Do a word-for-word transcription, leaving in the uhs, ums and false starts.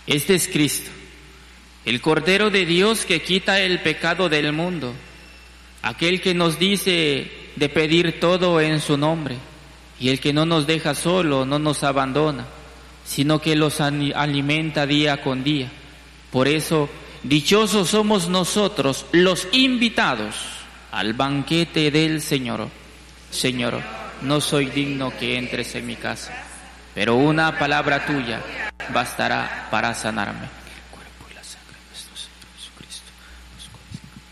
Este es Cristo, el Cordero de Dios que quita el pecado del mundo, aquel que nos dice de pedir todo en su nombre, y el que no nos deja solo, no nos abandona, sino que los alimenta día con día. Por eso, dichosos somos nosotros, los invitados al banquete del Señor. Señor, no soy digno que entres en mi casa, pero una palabra tuya bastará para sanarme.